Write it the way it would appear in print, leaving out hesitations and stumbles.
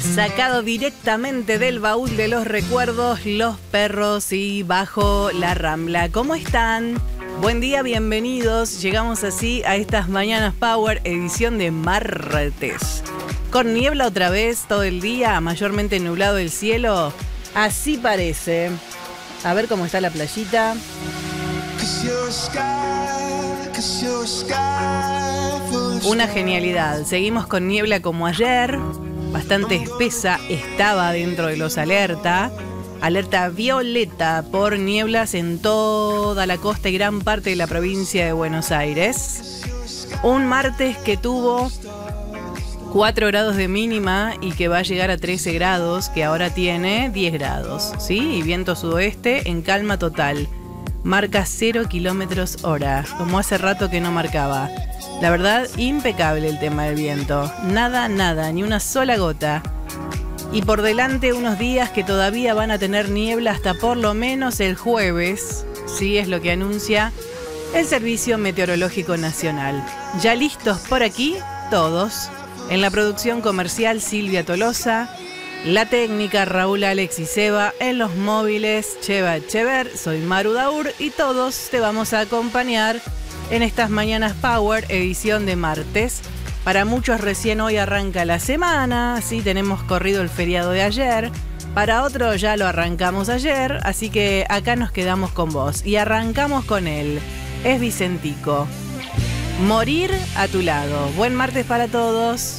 Sacado directamente del baúl de los recuerdos, Los Perros y Bajo la Rambla. ¿Cómo están? Buen día, bienvenidos. Llegamos así a estas Mañanas Power, edición de martes. Con niebla otra vez todo el día, mayormente nublado el cielo. Así parece. A ver cómo está la playita. Una genialidad. Seguimos con niebla como ayer. Bastante espesa estaba dentro de los alerta. Alerta violeta por nieblas en toda la costa y gran parte de la provincia de Buenos Aires. Un martes que tuvo 4 grados de mínima y que va a llegar a 13 grados, que ahora tiene 10 grados, ¿sí? Y viento sudoeste en calma total. Marca 0 kilómetros hora, como hace rato que no marcaba. La verdad, impecable el tema del viento. Nada, ni una sola gota. Y por delante unos días que todavía van a tener niebla hasta por lo menos el jueves. Sí, es lo que anuncia el Servicio Meteorológico Nacional. Ya listos por aquí, todos. En la producción comercial, Silvia Tolosa. La técnica, Raúl Alexis Seba. En los móviles, Cheva Echever. Soy Maru Daur y todos te vamos a acompañar en estas Mañanas Power, edición de martes. Para muchos recién hoy arranca la semana, sí, tenemos corrido el feriado de ayer. Para otros ya lo arrancamos ayer, así que acá nos quedamos con vos. Y arrancamos con él, es Vicentico. Morir a tu lado. Buen martes para todos.